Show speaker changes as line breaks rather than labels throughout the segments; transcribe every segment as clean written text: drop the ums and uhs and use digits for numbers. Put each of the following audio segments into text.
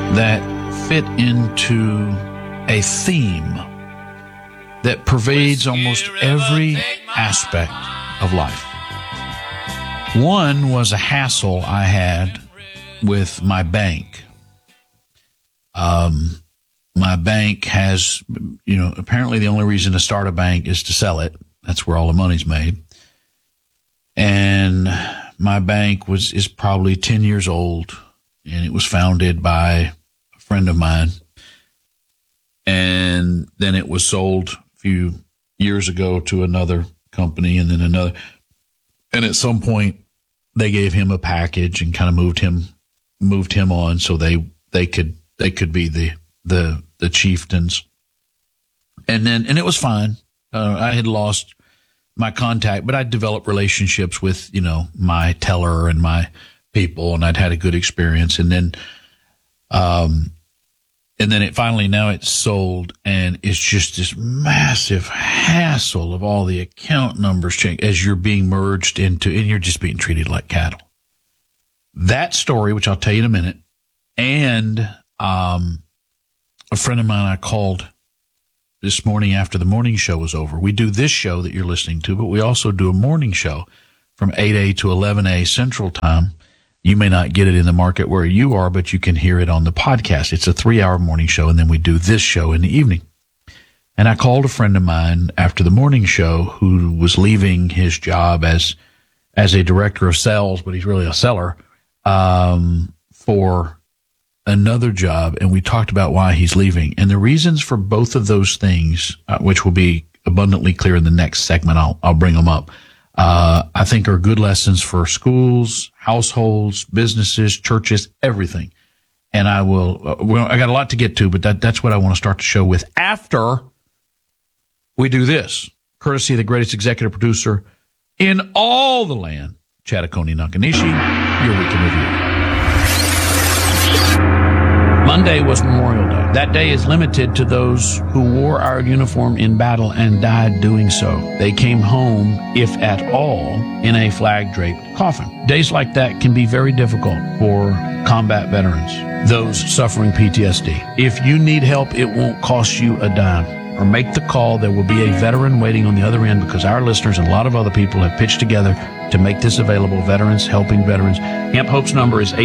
that fit into a theme that pervades almost every aspect of life. One was a hassle I had with my bank. My bank has, apparently the only reason to start a bank is to sell it. That's where all the money's made. And my bank is probably 10 years old, and it was founded by a friend of mine. And then it was sold a few years ago to another company, and then another. And at some point, they gave him a package and kind of moved him on so they could be the chieftains. And it was fine. I had lost my contact, but I developed relationships with, my teller and my people, and I'd had a good experience. And then it finally, now it's sold, and it's just this massive hassle of all the account numbers change as you're being merged into, and you're just being treated like cattle. That story, which I'll tell you in a minute, and a friend of mine I called this morning after the morning show was over. We do this show that you're listening to, but we also do a morning show from 8 a to 11 a Central Time. You may not get it in the market where you are, but you can hear it on the podcast. It's a 3-hour morning show, and then we do this show in the evening. And I called a friend of mine after the morning show who was leaving his job as a director of sales, but he's really a seller, for another job. And we talked about why he's leaving. And the reasons for both of those things, which will be abundantly clear in the next segment, I'll bring them up, I think are good lessons for schools, households, businesses, churches, everything. And I got a lot to get to, but that's what I want to start the show with after we do this, courtesy of the greatest executive producer in all the land, Chad Oconee Nakanishi, your week in review. Monday was Memorial Day. That day is limited to those who wore our uniform in battle and died doing so. They came home, if at all, in a flag-draped coffin. Days like that can be very difficult for combat veterans, those suffering PTSD. If you need help, it won't cost you a dime. Or make the call. There will be a veteran waiting on the other end, because our listeners and a lot of other people have pitched together to make this available. Veterans helping veterans. Camp Hope's number is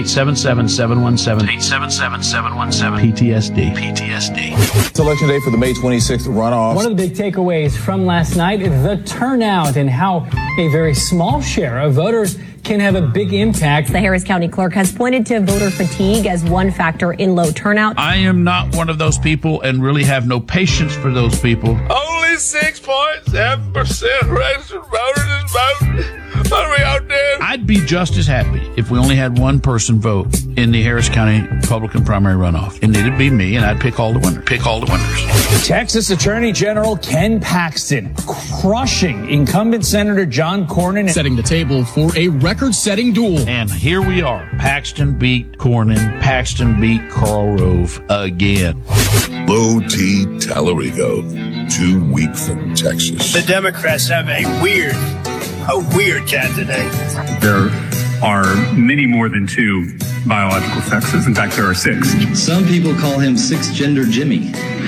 877-717 PTSD.
It's election day for the May 26th runoff.
One of the big takeaways from last night is the turnout and how a very small share of voters can have a big impact.
The Harris County clerk has pointed to voter fatigue as one factor in low turnout.
I am not one of those people and really have no patience for those people.
Only 6.7% registered voters is voting. What are we out there?
I'd be just as happy if we only had one person vote in the Harris County Republican primary runoff. And it'd be me, and I'd pick all the winners.
Texas Attorney General Ken Paxton crushing incumbent Senator John Cornyn,
setting the table for a record-setting duel.
And here we are. Paxton beat Cornyn. Paxton beat Karl Rove again.
Low T. Tallarico, too weak from Texas.
The Democrats have a weird candidate.
There are many more than 2 biological sexes. In fact, there are 6.
Some people call him six-gender Jimmy.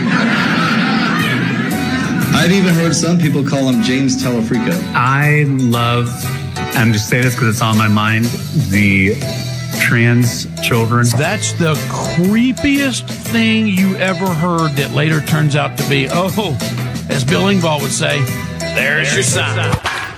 I've even heard some people call him James Telefrico.
I love, I'm just saying this because it's on my mind, the trans children.
That's the creepiest thing you ever heard that later turns out to be, as Bill Engvall would say, there's your sign.